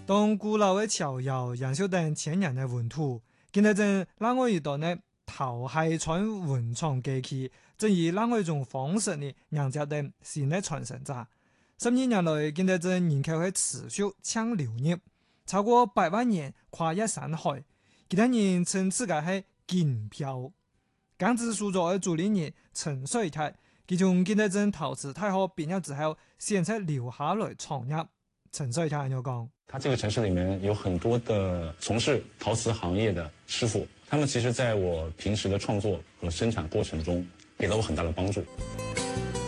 當古老嘅橋窯燃燒等千年嘅文土，今日正讓我遇到呢頭係傳文創機器，正以讓我一種方式呢讓家等新嘅傳承者。12年來，今日正人口係持續搶流入，超過100萬人跨越山海，其他人稱自家係金漂。江浙蘇州嘅主理人陳水泰，佢從今日正陶瓷大學畢業之後，選擇留下來創業。陳水泰又講： 他這個城市裏面有很多的從事陶瓷行業的師傅，他們其實在我平時的創作和生產過程中，給了我很大的幫助。